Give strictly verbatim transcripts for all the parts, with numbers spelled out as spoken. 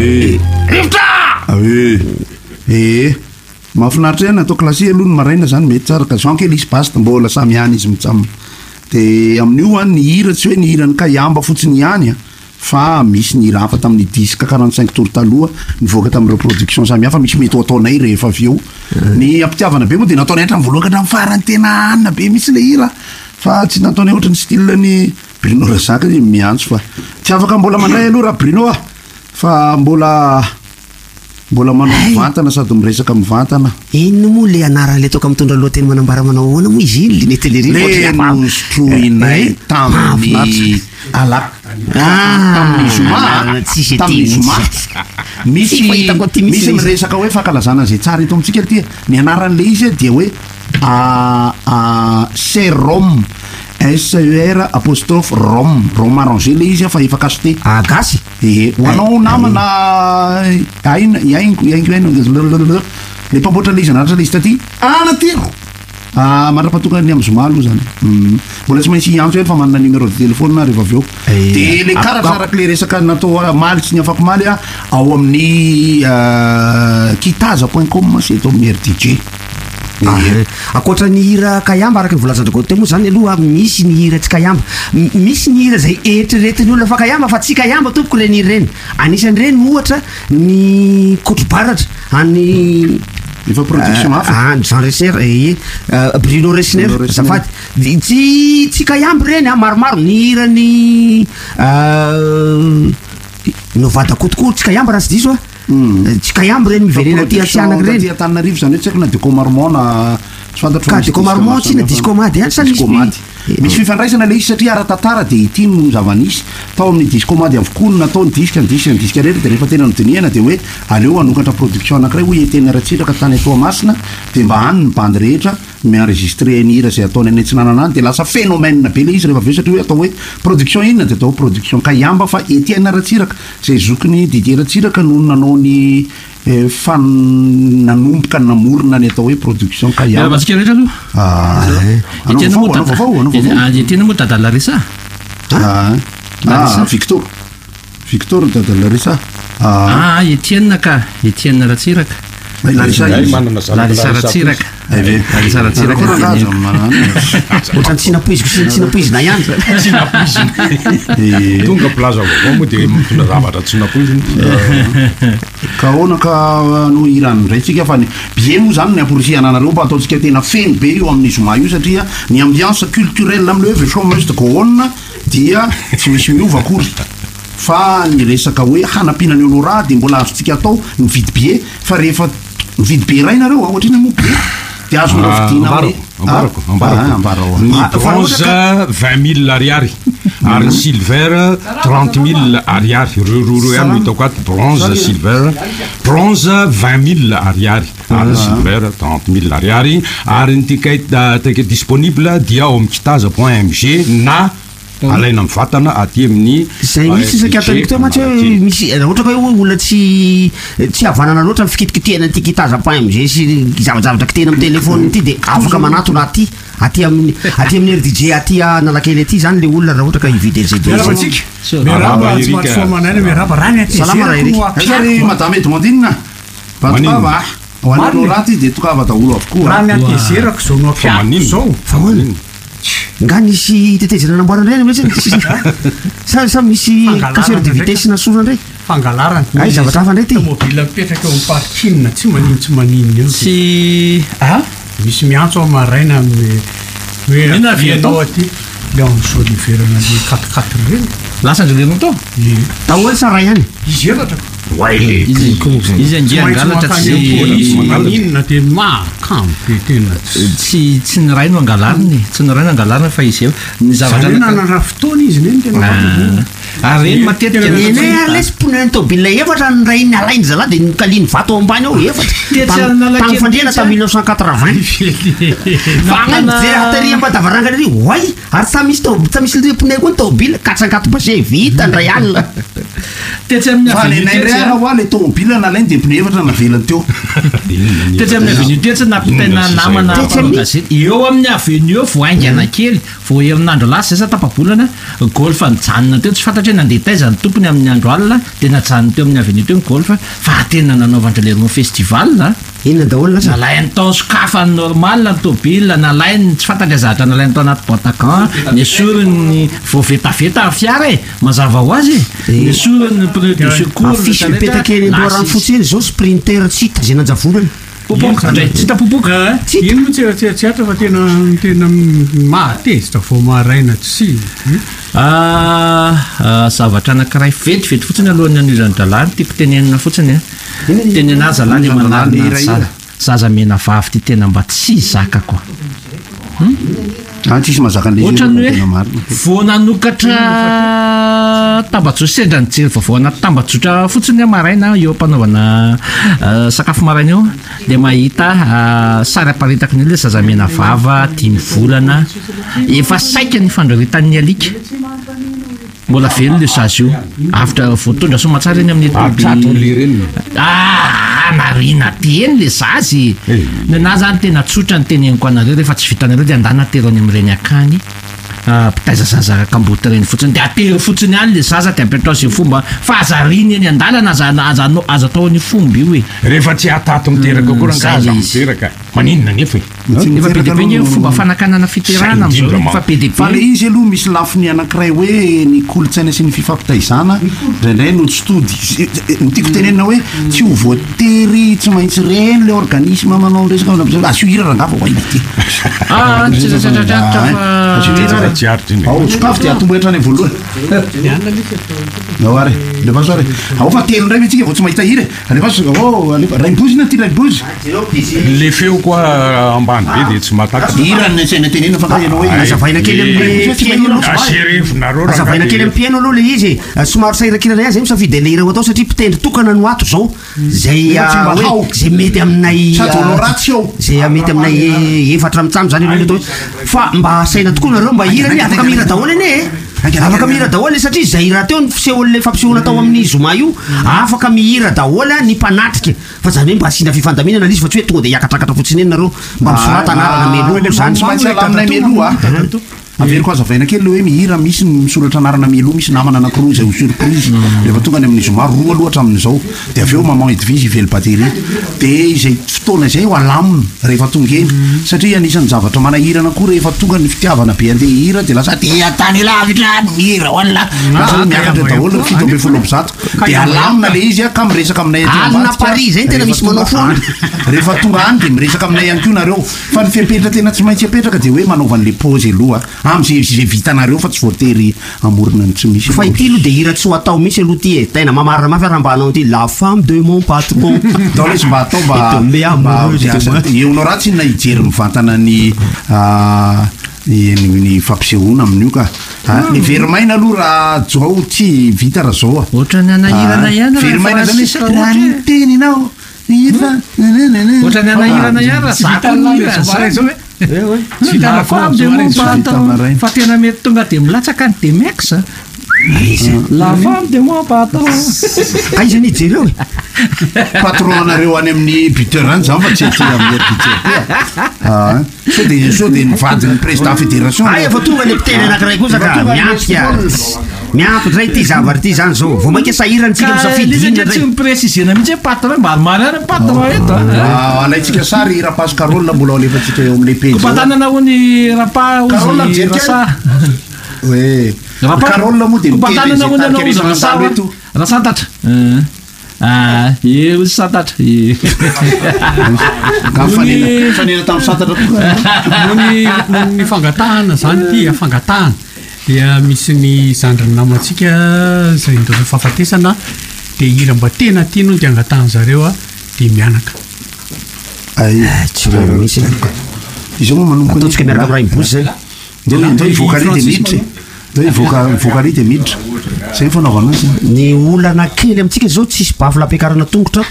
eh rivotra eh eh mahafinaritra ihany atao klasy aloha ny maraina zany mety tsara ka zan kely izy basta mbola samy ihany izy mitsam de amin'io a ny hira tsy hoe ny hira ny kayamba fotsiny ihany a fa misy ny hira hafa tamin'ny disque quarante-cinq tours taloha nivoaka tamin'ireo production samy hafa misy mety ho ataonay rehefa avy eo ny ampitiavana be moa de nataonay hatramin'ny voalohany ka hatramin'ny farany tena anina be misy le hira fa tsy nataonay ohatra ny style ny Bruno Razaka miantso fa tsy afaka mbola mandray aloha raha Bruno a fa mbola mbola manao mivantana sady miresaka mivantana ino moa le anaran'le toka mitondra lohateny manambara manao ahoana moa izy iny le netelerile nostroinay tamin'ny alak tamin'ny zoma tamin'ny zoma misy misy miresaka hoe fankalazana zay tsara eto amintsika ty ny anaran'le izy dia hoe serom S E R apostrophe Rom Rom arrangé le izy fa efa kasté ah gasy e ho anao namana aina iaingo iaingo iaingo le mpamboatra le izy anaratra le izy taty anatero ah mandra-patonga ny amin'ny zoma aloha zany mbola tsy maintsy iantso hoe fa manana numéro de téléphone rehefa avy eo de le karazaraky le resaka natao maly tsy ny afako maly a ao amin'ny kitaza point com sy eto amin'ny R D J akoatra ny hira kayamba araky ny volazan-dragao te moa zany aloha misy ny hira tsy kayamba misy ny hira zay eritreretiny olona fa kayamba fa tsy kayamba tompoko le ny hira reny anisan'ireny ohatra ny kotrobaratra any efa production hafa Jean Resner e Bruno Resner zafady tsy tsy kayamba reny a maromaro ny hira ny novada kotoko tsy kayamba raha sy diso a tsy kayamba reny miverena ty asianaka reny ty Antananarivo zany hoe tsy haiko na Deco Marmona tsy fantatro ka Deco Marmona tsy na discomady ihany sa misy misy fifandraisana le izy satria ara-tantara de ity no zava-nisy tao amin'ny discomady avokoa no natao ny disque ny disque ny disque rehetra de rehefa tena nodiniana de hoe aleo anokatra production anankiray hoe eteny aratsiraka tany Toamasina de mba hany ny bandy rehetra mienregistré ny hira zay ataony any Antsinanana any de lasa phénomène be le izy rehefa aveo satria hoe atao hoe production inona de atao production kayamba fa eteny aratsiraka zay zokiny Didier Ratsiraka no nanao ny fan nanomboka namorona ny atao hoe production kayamba basika rehetra aloha etena moa Dada Larissa ah Victor Victor Dada Larissa ah Etienne ka Etienne Ratsiraka Larissa Larissa Ratsiraka Larissa Ratsiraka ohatrany tsy napoiziko sy tsy napoizina ihany tsy napoizina tonga plaza avao moa de mitondra zavatra tsy napoizina ka ahoana ka no irany ndray tsika fa ny bien moa zany ny aporisiana anareo mba ataontsika tena feno be io amin'ny zoma io satria ny ambiance culturelle am'le hoe chômeuse de Garonne dia tsy misy miova akory fa ny resaka hoe hanampiana ny honorara de mbola azontsika atao mividy billet fa rehefa mividy be ray nareo ohatra iny moa be de azo ambarako ambarako ny bronze vingt mille ariary ary ny silver trente mille ariary reo reo ihany no hitako ato bronze silver bronze vingt mille ariary ary silver trente mille ariary ary ny ticket ticket disponible dia ao amin'ny kitaza point M G na alaina mivatana aty amin'ny zay misy sakatany to matsy hoe misy raha ohatra ka hoe olona tsy tsy havanana loatra mifikitikitihana ty kitaza point M G sy zavajavatra kitena amin'ny telefôny ity de afaka manatona aty aty amin'ny aty amin'ny R D J aty analakely aty zany le olona raha ohatra ka hividy R D J salama raha Eric madame Edmondine batokava ho anao raty de tokava daholo avokoa raha miantezerako zao no afiako zao fa manino nga nisy tetezana namboarana reny mihitsy sa sa misy casseur de vitesse na sorana ndray fangalarana ay zavatra hafa ndray ty tomobile mipetraka eo amin'ny parking tsy manino tsy manino eo sy ah misy miantso ao maraina amin'ny hoe ina avianao aty le en soliverana le quatre quatre reny lasa andreleno to taholy sa ray ihany izy efatra izy angiangalatra tsy maninona de makambe tena tsy tsy ny ray no angalariny tsy ny ray no angalariny fa izy eo ny zavatra nanana fotoana izy neny tena ary reny matetika ene alesy poneny tobile efatra ny ray ny alainy zalahy de nikaliny vato ao ambany ao efatra tamy fandriana tamy mille neuf cent quatre-vingt fagnajerateria mba davaranga ry oay ary sa misy ta misy le poney koa ny tobile katsankato base vita ndray alina tetsy amin'ny avenue hoa le tomobile nalainy de pneu efatra navelany teo tetsy amin'ny avenue tetsy nampitaina namana gazety eo amin'ny avenue eo voaingana kely vo herinandro lasa zay sa tapabolana golf nijanona teo tsy fantatra satria nandeha taiza ny tompony amin'ny andro alina dia najanony teo amin'ny avenue teo ny golf fa tena nanaovandra lerino festival inona daholo nalainy tao sokafa normal ny tobile nalainy tsy fantatra zahatra nalainy tao anaty botacan ny esoriny voavetaveta fiara e mazava ho azy ny esoriny pneu de secours afisy mipetaka eny andoarany fotsiny zao sprinter tsy hita zay nanjavolany popoka ndray tsy hita popoka iny moa tseritreritra fa tena tena mahatezitra vao maraina tsy zavatra anankiray vetivety fotsiny alohan'ny aniran'ny dalany tiako tenenina fotsiny teny anazy alany manarina zaza zaza mena vavy ty tena mba tsy zaka koa tsisy mazaka ohatrany hoe vo nanokatra tambajotra sendra ny jery vaovao anaty tambajotra fotsiny a maraina eo ampanaovana sakafo maraina eo dia mahita sary aparitaka ny le zazamena vava dimy volana efa saika ny fandraritan'ny alika mbola velo le zazy io afitra voatondra somatsara eny amin'ny narina teny le zazy na zany tena tsotra ny teneniko anareo rehefa tsy vitanareo dia andana tero any amin'ireny akany mpitaiza zaza kamboty reny fotsiny dia atery fotsiny any le zaza dia ampiatrao zay fomba fa azariny eny andalana azo atao ny fomba io e rehefa tsy atato miteraka koa rangaza miteraka maninona nefa efa be debe ny fomba fanakanana fiterana am'zao fa be debe fa le izy aloha misy lafiny anankiray hoe ny kolotsaina sy ny fifampitaizana ndraindray no stody tiako tenenina hoe tsy ho voatery tsy maintsy reny le organisme manao resaka asio hira rangafa ho aity sokafo dia atomboetra any voalohany ao ary lefa soare ao fa telo ndray mitsika vao tsy mahita hira refa raim-bozina ty raim-bozy le feo koa ambany be dia tsy mataka hira ny saina tenena fa ianao hoe azavaina kely amin'ny piano aserevinareo azavaina kely amin'ny piano aloha le izy somaro sairakirana azy misafidy le hira ho atao satria mpitendry tokana no ato zao zay hoe zay mety aminay zay mety aminay efatra mitsamy zany aloha atao fa mba saina tokoa nareo mba hira ny afaka mihira daholo eny e afaka mihira daholo satria zay raha teo ny fisehoan'le fampisehoana tao amin'ny zoma io afaka mihira daholo ny mpanatrika fa zany hoe mba asiana fifandaminana izy fa tsy hoe tonga dia hiakatrakatra fotsiny eny nareo mba misorata anarana melo zany aminay meloa averiko azavaina kely le hoe mihira misy misoratra anarana melo misy namana anankiroa zay ho surprise rehefa tonga ny amin'ny zoma roa loatra amin'izao dia aveo maman edivise ively batery dia izay fotoana izay ho alamina rehefa tonga eny satria anisan'ny zavatra manahirana koa rehefa tonga ny fitiavana be andeha hira dia lasa dia tany lavitra mihira hoanla lasa miakatra daholo fito ambe folo ambizato dia alamina le izy a ka miresaka aminay alina Paris zay tena misy manao foana rehefa tonga any dia miresaka aminay ihany koa nareo fa ny fiapetra tena tsy maintsy apetraka dia hoe manaovan'le pause aloha am'zay zay vitanareo fa tsy voatery amorona ny tsy misy fa ity aloha dia hira tsy ho atao misy aloha ty e tena mamarina mafy raha mba hanao ty la femme de mon patron dao le izy mba atao mba eonao raha tsy na hijery mivantana ny ny fampisehoana amin'io ka ny verimaina aloha raha zao tsy vita raha zao a ohatrany anahirana ihany verimaina zany hoe teninao ohatrany anahirana ihany raha zao La femme de mon patron fa tena mety tonga dia milatsaka ny Demex la femme de mon patron aiza ny jereo e patron anareo any amin'ny buteur any zany fa tsy tsy amin'ny buteur so dia so dia nivady ny président fédération ay efa tonga le mpiteny anankiray koa saka miampika miampy dray ty zavatra ty zany zao vao mainka sahirantsika misafidy inona tsy mipresisena mihitsy hoe patron maromaro ary patron eto alaitsika sary rapaso Carole mbola alefatsika eo amin'ny page kompatanana ho ny rapa ozy rasa hoe Carole moa dia kompatanana ho ny anao ozy rasa rasantatra e ozy santatra fanena tamin'ny santatra ny fangatahana zany ty afangatahana dia misy ny zandriny namantsika zay ndao fahafatesana dia hira mba tena tiano dia angatahana zareo a dia mianaka tsy misy izy moa manomboka ataontsika miaraka amin'ny raim-bozy zay ndao ivokary dia miditra ndao ivokary dia miditra zay fanaovana azy ny olana kely amintsika zao tsisy bafy lampiakarana tongotra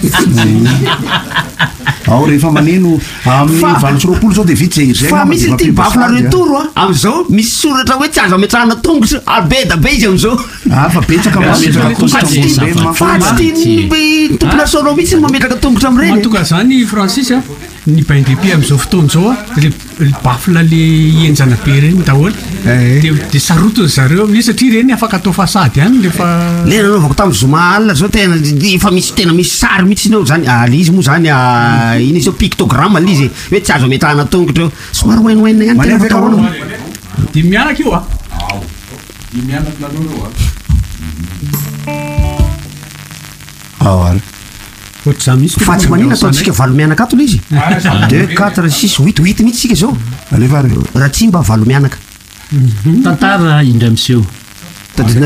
ato ao rehefa maneno amin'ny valo sy roapolo zao dia vitsy zay iry fa misy ty bafy larentoro a am'izao misy soratra hoe tsy azo ametrahana tongotra albeda be izy am'izao fa betsaka mametraka tongotra fa tsy ty tompona sonao mihitsy mametraka tongotra amin'ireny matoka zany Francis a ny baindripy am'izao fotoana zao a le bafla le enjana be reny daholo de de sarotony zareo amin'io satria reny afaka atao fasady ihany lefa le nanaovako tamin'ny zoma alina zao tena efa misy tena misy sary mihitsy nao zany le izy moa zany iny izy ao pictogramme le izy hoe tsy azo ametahana tongotra eo somary oainoaina ihany tena fataona di mianaka io a di mianaka laloro a ao ary ohatr'izany misy fa tsy manina ataontsika valo mianaka ato le izy deux quatre six huit huit mihitsy tsika zao alefa ary raha tsy mba valo mianaka tantara indray miseho tadina